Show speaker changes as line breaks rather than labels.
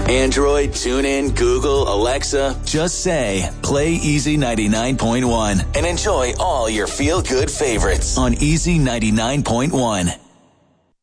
Android, TuneIn, Google, Alexa, just say, play Easy 99.1 and enjoy all your feel-good favorites on Easy 99.1.